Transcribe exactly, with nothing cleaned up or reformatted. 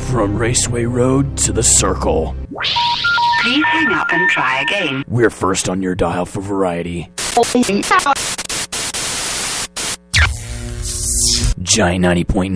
From Raceway Road to the Circle. Please hang up and try again. We're first on your dial for variety. Giant ninety point